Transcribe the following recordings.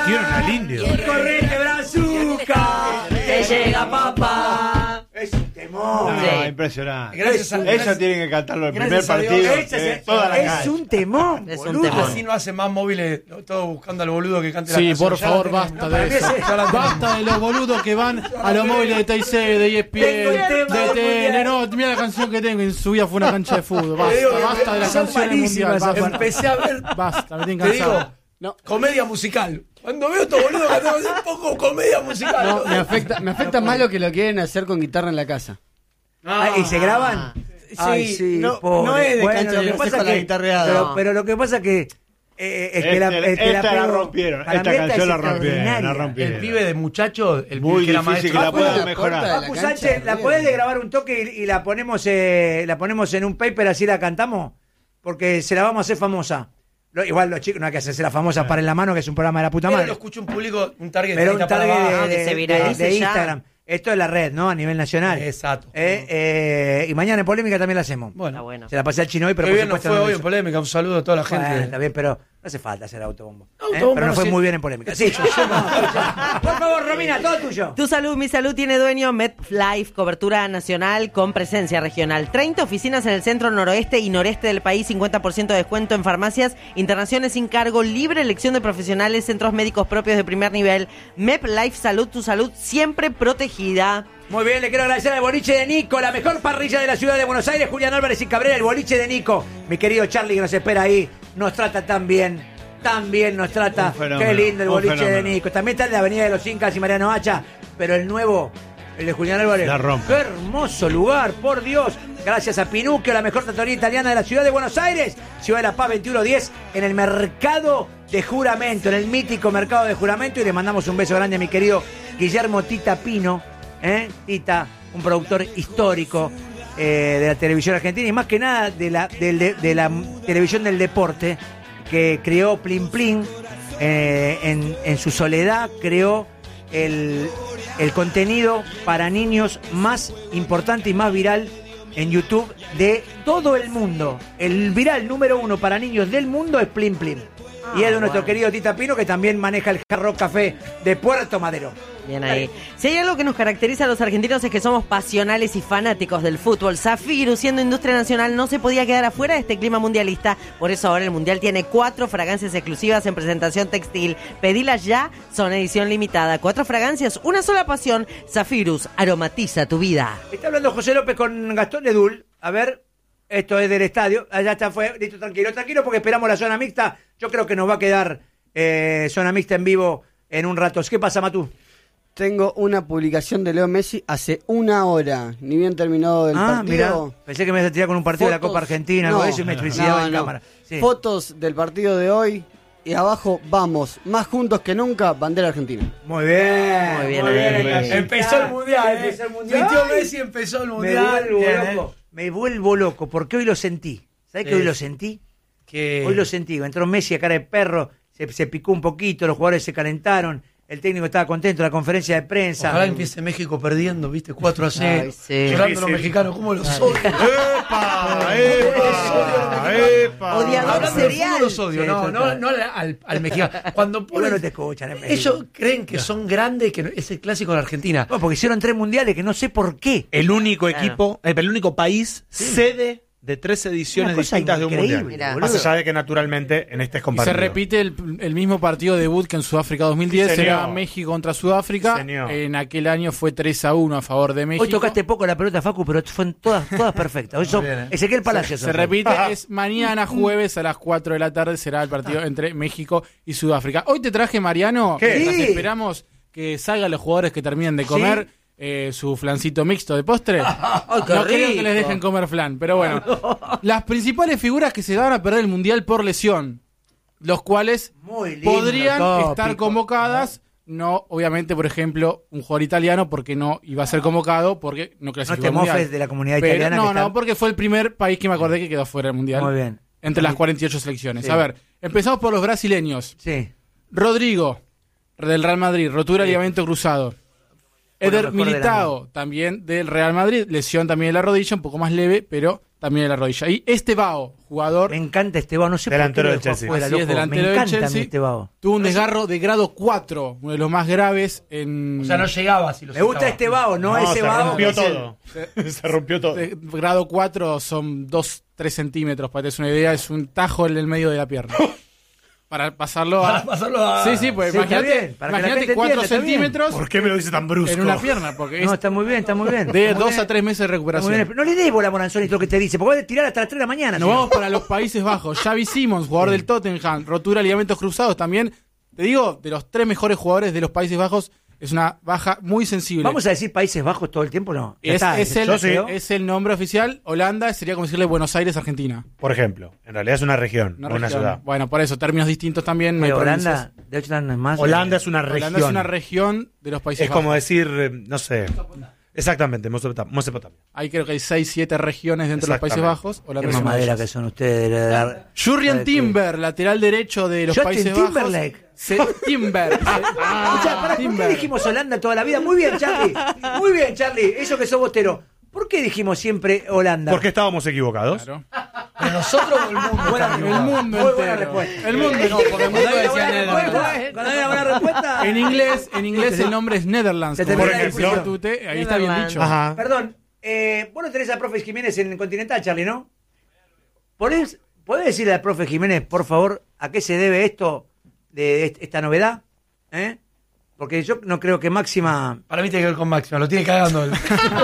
metieron al indio. ¡Correte, brazuca! ¡Que llega papá! Es un temón. No, impresionante. Gracias Eso tienen que cantarlo el primer gracias a Dios. partido. Toda la Es cancha. un temón, Es un boludo. temón. Así no hace más móviles, todos buscando al boludo que cante la Sí, canción. por Ya favor, la tenemos. basta de eso. Basta de los boludos que van a los móviles de TIC, de ESPN, Tengo el tema de del TN. mundial. No, mira la canción que tengo. En su vida fue una cancha de fútbol. Te digo, Basta de la son canción del mundial. malísimas esas Basta, Empecé a ver, basta, me tienen te digo, cansado. No, comedia musical. Cuando veo estos boludos cantando un poco comedia musical. No, me afecta más lo que lo quieren hacer con guitarra en la casa. ¿Y se graban? Ay, sí, no, pobre. no es de Bueno, cancha lo de que hacer pasa con la que- guitarreada. pero lo que pasa que es que la Esta la pegó- rompieron. para Esta mí canción la es rompieron. La extraordinaria. rompieron. El pibe de muchacho, el Muy pibe que era difícil que maestro. la puedan la mejorar. puerta de Papu la Sánchez, cancha, ¿la podés grabar un toque y la ponemos en un paper así la cantamos? Porque se la vamos a hacer famosa. Igual los chicos no hay que hacerse la famosa para en la mano, que es un programa de la puta Pero madre. lo escucha un público, un target Pero un 30 para abajo. target que se viralice de ya. Instagram. Esto es la red, ¿no? A nivel nacional. Exacto. Y mañana en Polémica también la hacemos. Está bueno. Se la pasé al chino hoy, pero Qué por bien nos supuesto fue no lo hoy en hizo. Polémica. Un saludo a toda la gente. Bueno, está bien, pero no hace falta hacer autobombo. Autobombo Pero no no fue sirve. muy bien en Polémica. Sí, Por favor, Romina, todo tuyo. Tu salud, mi salud tiene dueño MedLife, cobertura nacional con presencia regional. 30 oficinas en el centro noroeste y noreste del país, 50% de descuento en farmacias, internaciones sin cargo, libre elección de profesionales, centros médicos propios de primer nivel. MedLife Salud, tu salud siempre protegida. Muy bien, le quiero agradecer al boliche de Nico, la mejor parrilla de la ciudad de Buenos Aires, Julián Álvarez y Cabrera, el boliche de Nico. Mi querido Charlie que nos espera ahí, nos trata tan bien nos trata. Un fenómeno, Qué lindo el un boliche de fenómeno. Nico. También está en la Avenida de los Incas y Mariano Hacha, pero el nuevo, el de Julián Álvarez. La rompe. Qué hermoso lugar, por Dios. Gracias a Pinucchio, la mejor trattoria italiana de la ciudad de Buenos Aires, Ciudad de la Paz 2110, en el mercado de Juramento, en el mítico mercado de Juramento. Y le mandamos un beso grande a mi querido Guillermo Tita Pino, Tita, un productor histórico de la televisión argentina y más que nada de la televisión del deporte, que creó Plin Plin en su soledad, creó el contenido para niños más importante y más viral en YouTube de todo el mundo. El viral número 1 para niños del mundo es Plin Plin. Y es de nuestro querido Tita Pino, que también maneja el Hard Rock Café de Puerto Madero. Bien ahí. Si hay algo que nos caracteriza a los argentinos es que somos pasionales y fanáticos del fútbol. Zafiro, siendo industria nacional, no se podía quedar afuera de este clima mundialista. Por eso ahora el Mundial tiene 4 fragancias exclusivas en presentación textil. Pedilas ya, son edición limitada. 4 fragancias, una sola pasión. Zafirus, aromatiza tu vida. Está hablando José López con Gastón Edul. A ver, esto es del estadio. Allá está, fue. Listo, tranquilo, porque esperamos la zona mixta. Yo creo que nos va a quedar zona mixta en vivo en un rato. ¿Qué pasa, Matú? Tengo una publicación de Leo Messi hace 1 hora, ni bien terminado el partido. Mira, pensé que me ibas a tirar con un partido de la Fotos- Copa Argentina, algo de eso, y me suicidaba en cámara. Sí. Fotos del partido de hoy y abajo, vamos, más juntos que nunca, bandera argentina. Muy bien. Muy bien. Empezó el mundial. Empezó el mundial. Mi tío Messi empezó el mundial. Me vuelvo loco, porque hoy lo sentí. ¿Sabés que hoy lo sentí? Que... Hoy lo sentí. Entró Messi a cara de perro, se picó un poquito, los jugadores se calentaron, el técnico estaba contento, la conferencia de prensa. Ojalá empiece México perdiendo, ¿viste? 4-0. Ay, sí. Llorando los mexicanos, ¿cómo los odio? ¡Epa! Odiador Hablando de serial. fútbol los odio, Sí, no total. al mexicano. Cuando Igual ponen, no te escuchan en México. ellos creen que son grandes, que es el clásico de la Argentina. No, porque hicieron 3 mundiales que no sé por qué. El único Claro. equipo, el único país sede de 3 ediciones Una cosa distintas de un increíble, mundial. Mirá. boludo. Más allá de que naturalmente en este es Y se compartido. repite el mismo partido debut que en Sudáfrica 2010, Sí, señor. era México contra Sudáfrica. Señor. En aquel año fue 3-1 a favor de México. Hoy tocaste poco la pelota, Facu, pero fueron todas perfectas. Hoy son Bien, Ezequiel Palacios. Se repite, es mañana jueves a las 4 de la tarde será el partido entre México y Sudáfrica. Hoy te traje, Mariano, ¿Qué? mientras Sí. esperamos que salgan los jugadores que terminen de comer su flancito mixto de postre. Ay, qué No creo rico. que les dejen comer flan, pero bueno. Las principales figuras que se van a perder el Mundial por lesión, los cuales Muy lindo podrían tópico. estar convocadas. No, obviamente, por ejemplo, un jugador italiano, porque no iba a ser convocado, porque no No clasificó te al Mundial. mofes de la comunidad Pero italiana. que no, está- no, porque fue el primer país que me acordé que quedó fuera del Mundial. Muy bien. Entre las 48 selecciones. Sí. A ver, empezamos por los brasileños. Sí. Rodrigo, del Real Madrid, rotura de ligamento cruzado. Eder mejor de la Militao, también del Real Madrid, lesión también de la rodilla, un poco más leve, pero también en la rodilla. Y Estevao, jugador, Me encanta Estevao, no sé Delantero por qué lo del dejó Chelsea. afuera, Así es, loco. delantero Me del encanta Chelsea. mi Estevao. tuvo un desgarro de grado 4, uno de los más graves en... O sea, no llegaba si lo Me gusta sacaba. Estevao, no ese se Bao. rompió que es el- todo. Se rompió todo. de grado 4 son 2-3 centímetros, para que te des una idea, es un tajo en el medio de la pierna. Para pasarlo a... Para pasarlo a... Sí, pues Sí, está imagínate, bien, para que la imagínate gente 4 entienda, está bien. centímetros ¿Por qué me lo dice tan brusco? en una pierna, porque No, es está muy bien, está muy bien. de Está muy 2 bien. a 3 meses de Está muy recuperación. bien. No le des bola a Moranzoni lo que te dice, porque vas a tirar hasta las 3 de la mañana. Nos si no. vamos para los Países Bajos. Xavi Simons, jugador del Tottenham, rotura de ligamentos cruzados también. Te digo, de los 3 mejores jugadores de los Países Bajos, es una baja muy sensible. ¿Vamos a decir Países Bajos todo el tiempo no? Ya es, está, es el, yo creo. es el nombre oficial. Holanda sería como decirle Buenos Aires, Argentina. Por ejemplo, en realidad es una región, no una región. ciudad. Bueno, por eso, términos distintos también. No hay Pero provincias. Holanda, de hecho, no es más. Holanda es una región. Holanda es una región de los Países Es Bajos. como decir, no sé. Exactamente, Mesopotamia. Hay creo que hay 6-7 regiones dentro de los Países Exactamente. Bajos. Qué Holanda es una de mamadera ellas. que son ustedes. Jurrien Timber, lateral derecho de los Justin Países Timberlake. Bajos. Timber. Escuchá, ¿por qué Timber. dijimos Holanda toda la vida? Muy bien, Charlie. Muy bien, Charlie. Eso que sos bostero. ¿Por qué dijimos siempre Holanda? ¿Por qué estábamos equivocados? Claro. ¿Pero nosotros o el mundo? Buena- El mundo Muy buena entero. respuesta. El mundo. No, porque el mundo Cuando hay una decía buena Netherlands. respuesta, cuando hay una buena respuesta. En inglés el nombre es Netherlands. Se te como olvida por la ejemplo, discusión. Tute, ahí está bien Netherlands. dicho. Ajá. Perdón, vos no tenés a profe Jiménez en el Continental, Charlie, ¿no? ¿Podés decirle al profe Jiménez, por favor, a qué se debe esto de esta novedad? ¿Eh? Porque yo no creo que Máxima... Para mí tiene que ver con Máxima, lo tiene cagando él.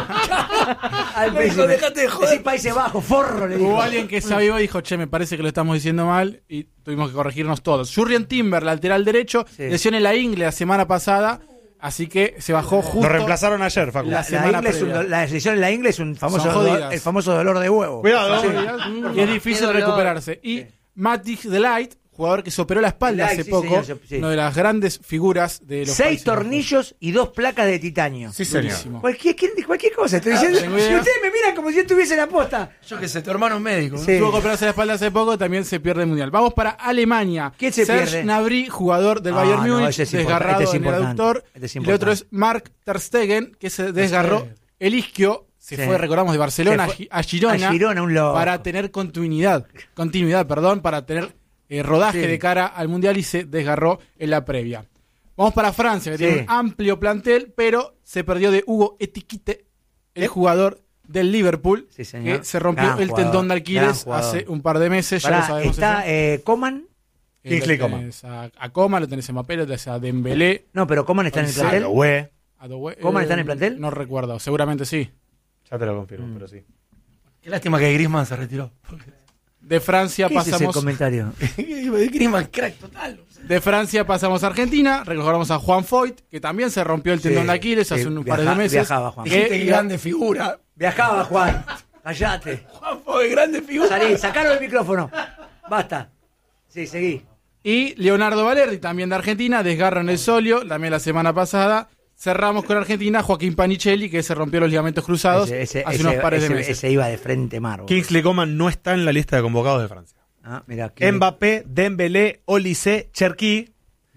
Al Me dijo, príncipe. dejate de joder. Decí Países Bajos, forro, le dijo. Hubo alguien que se avivó y dijo, che, me parece que lo estamos diciendo mal y tuvimos que corregirnos todos. Jurrien Timber, lateral derecho, Sí. lesión en la ingle la semana pasada, así que se bajó justo. Lo reemplazaron ayer, Facu. La La semana ingle es previa. la lesión en la ingle es un famoso Son jodidas. el famoso dolor de huevo. Cuidado. Sí. Y es difícil Qué dolor. recuperarse. Y Matix Delight, jugador que se operó la espalda Delight, hace sí, poco, señor, sí. una de las grandes figuras de los 6 Países Bajos. tornillos y 2 placas de titanio. Sí, señor. Durísimo. Cualquier cosa, estoy diciendo. tengo Si idea. ustedes me miran como si yo estuviese en la posta. Yo que sé, tu hermano es médico. ¿no? Sí. Tuvo que operarse la espalda hace poco, también se pierde el mundial. Vamos para Alemania. ¿Quién se Serge pierde? Gnabry, jugador del Ah, Bayern no, Múnich, ese es desgarrado importante, este es en el importante, aductor. este es Y el otro es importante. Marc Ter Stegen, que se desgarró el isquio. Se Sí. fue, recordamos, de Barcelona Se fue a Girona. a Girona, un loco. Para tener continuidad, para tener rodaje Sí. de cara al mundial y se desgarró en la previa. Vamos para Francia, que Sí. tiene un amplio plantel, pero se perdió de Hugo Etiquette, el jugador del Liverpool, Sí, señor. que se rompió Gran el jugador, tendón de gran Aquiles jugador. hace un par de meses, ya lo Pará, sabemos. está eso. Coman. Kingsley Lo tenés a Coman, lo tenés a Mbappé, lo tenés a Dembélé, No, pero Coman está en el Sí. plantel. Güey. a Doué. ¿Coman está en el plantel? No recuerdo, seguramente sí. Ya te lo confirmo, pero sí. Qué lástima que Griezmann se retiró. De Francia ¿Qué es ese pasamos comentario? Griezmann, crack total. de Francia pasamos a Argentina, recordamos a Juan Foyt, que también se rompió el tendón Sí, de Aquiles hace sí, un par de meses. viajaba, Juan. Dijiste Que- grande figura. Viajaba, Juan. Callate. Juan fue grande figura. Salí, sacaron el micrófono. Basta. Sí, seguí. Y Leonardo Valerdi, también de Argentina, desgarro en el solio, también la semana pasada. Cerramos con Argentina, Joaquín Panicelli, que se rompió los ligamentos cruzados hace unos pares de meses. Ese iba de frente Margo. Kingsley Coman no está en la lista de convocados de Francia. Ah, mirá, ¿qué? Mbappé, Dembélé, Olise, Cherki,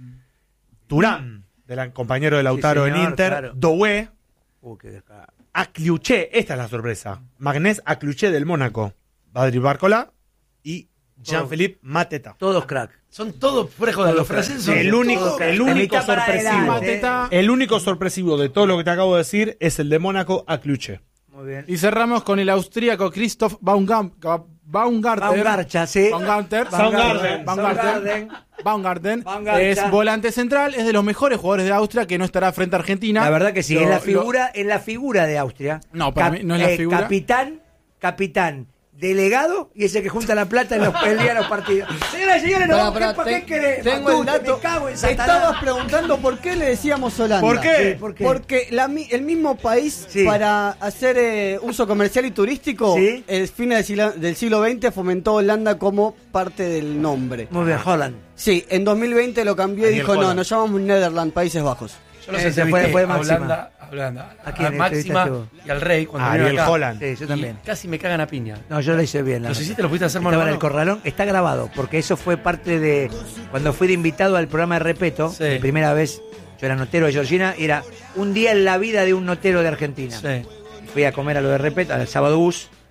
Turán, compañero de Lautaro señor, en Inter, claro. Doué, Qué descarado. Acliuché, esta es la sorpresa. Magnés Acliuché del Mónaco, Badri Barcola y Jean-Philippe Mateta. Todos crack. Son todos frejos de los franceses. son El todos único, crack. el De único mitad para sorpresivo. adelante. Mateta. El único sorpresivo de todo lo que te acabo de decir es el de Mónaco Acliuché. Muy bien. Y cerramos con el austríaco Christoph Baumgartner. Baumgartner, sí. Baumgartner. Baumgarten. Baumgarten. Baumgarten. Baumgarten. Es volante central, es de los mejores jugadores de Austria que no estará frente a Argentina. La verdad que sí, Lo- es lo- la figura de Austria. No, para mí no es la figura. Capitán, delegado y ese que junta la plata el día de los partidos. Señoras y señores, no, ¿por qué querés? tengo Matute, el dato. Me cago en Satanás. Estabas preguntando por qué le decíamos Holanda. ¿Por qué? Sí, ¿por qué? Porque el mismo país, Sí. para hacer uso comercial y turístico, Sí. el fines del siglo XX fomentó Holanda como parte del nombre. Muy bien, Holland. Sí, en 2020 lo cambió y Daniel dijo, no, Holland. nos llamamos Netherlands, Países Bajos. Yo los Ese entrevisté fue a Máxima. Holanda, ¿A quién Máxima entrevistaste vos? y al Rey cuando Ariel vinieron acá. Holland. Sí, yo Y también. casi me cagan a piña. No, yo lo hice bien. la ¿Los verdad. hiciste? ¿Los fuiste a hacer mano Estaba a en el mano? corralón, está grabado, porque eso fue parte de cuando fui de invitado al programa de Repeto, Sí. la primera vez, yo era notero de Georgina, y era un día en la vida de un notero de Argentina. Sí. Fui a comer a lo de Repeto, al sábado bus,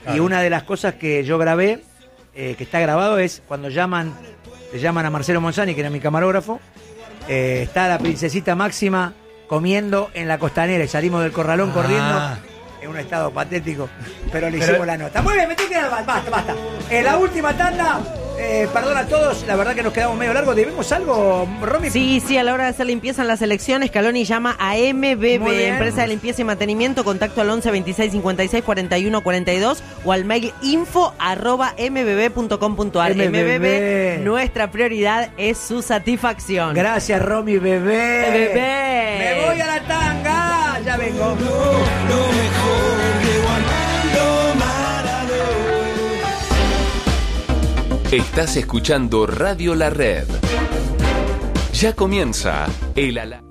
Y una de las cosas que yo grabé, que está grabado, es cuando le llaman a Marcelo Monzani, que era mi camarógrafo, está la princesita Máxima comiendo en la costanera y salimos del corralón corriendo en un estado patético, pero le hicimos la nota. Muy bien, me tengo que dar, basta. En la última tanda, perdón a todos, la verdad que nos quedamos medio largos. ¿Debemos algo, Romy? Sí, a la hora de hacer limpieza en las elecciones, Scaloni llama a MBB, empresa de limpieza y mantenimiento, contacto al 11 26 56 41 42 o al mail info@mbb.com.ar. MBB, nuestra prioridad es su satisfacción. Gracias, Romy, bebé. Me voy a la tanga, ya vengo. Estás escuchando Radio La Red. Ya comienza el